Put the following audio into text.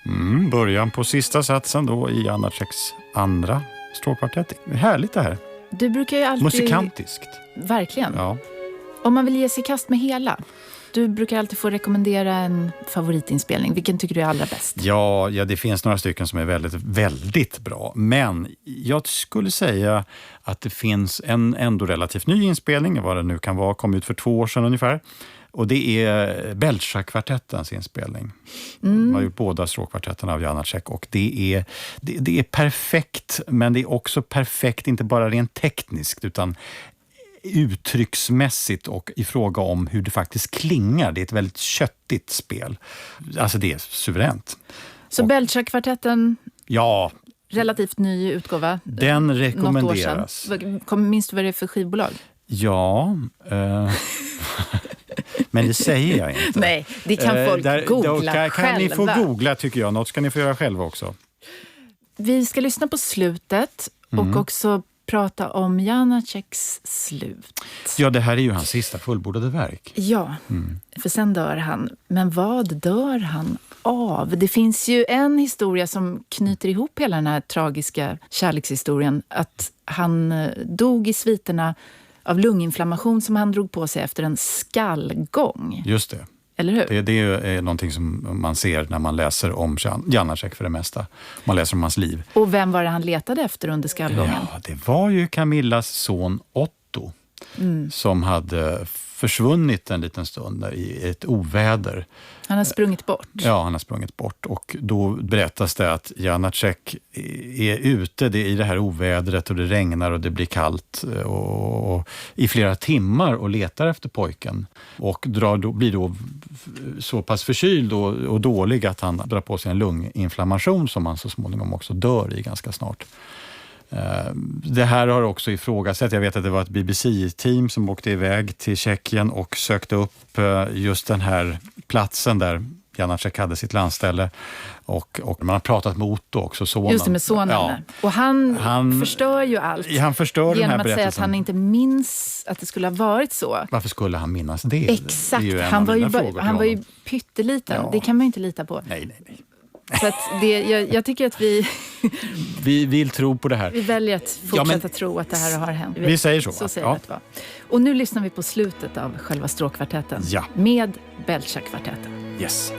Början på sista satsen då i Janáčeks andra stråkkvartett. Härligt det här. Du brukar ju alltid... Musikantiskt. Verkligen. Ja. Om man vill ge sig i kast med hela. Du brukar alltid få rekommendera en favoritinspelning. Vilken tycker du är allra bäst? Ja, det finns några stycken som är väldigt, väldigt bra. Men jag skulle säga att det finns en ändå relativt ny inspelning, vad det nu kan vara, kom ut för 2 år sedan ungefär. Och det är Belcsa-kvartettens inspelning. Man har gjort båda stråkkvartetterna av Janáček och det är perfekt, men det är också perfekt inte bara rent tekniskt utan uttrycksmässigt och i fråga om hur det faktiskt klingar. Det är ett väldigt köttigt spel. Alltså det är suveränt. Så Belcsa-kvartetten... Ja. Relativt ny utgåva. Den rekommenderas. Minns du vad det är för skivbolag? Ja. Men det säger jag inte. Nej, det kan folk googla själva. Kan ni få googla tycker jag. Något ska ni få göra själva också. Vi ska lyssna på slutet och också prata om Janáčeks slut. Ja, det här är ju hans sista fullbordade verk. Ja, för sen dör han. Men vad dör han av? Det finns ju en historia som knyter ihop hela den här tragiska kärlekshistorien. Att han dog i sviterna av lunginflammation som han drog på sig efter en skallgång. Just det. Eller hur? Det är någonting som man ser när man läser om Janáček för det mesta. Man läser om hans liv. Och vem var det han letade efter under skallgången? Ja, det var ju Camillas son Otto som hade försvunnit en liten stund i ett oväder. Han har sprungit bort. Ja, han har sprungit bort. Och då berättas det att Janáček är ute i det här ovädret och det regnar och det blir kallt och i flera timmar och letar efter pojken. Och blir då så pass förkyld och dålig att han drar på sig en lunginflammation som han så småningom också dör i ganska snart. Det här har också ifrågasatt. Jag vet att det var ett BBC-team som åkte iväg till Tjeckien och sökte upp just den här platsen där Janáček hade sitt landställe. Och man har pratat med Otto också, sonen. Just det, med sonen. Ja. Och han förstör ju allt. Han förstör den här berättelsen. Genom att säga att han inte minns att det skulle ha varit så. Varför skulle han minnas det? Exakt. Det han var ju pytteliten. Ja. Det kan man ju inte lita på. Nej. Så att jag tycker att vi vill tro på det här. Vi väljer att fortsätta tro att det här har hänt. Vi säger så. Så säger vi att det var. Och nu lyssnar vi på slutet av själva stråkkvartetten. Ja. Med Belcsa-kvartetten. Yes.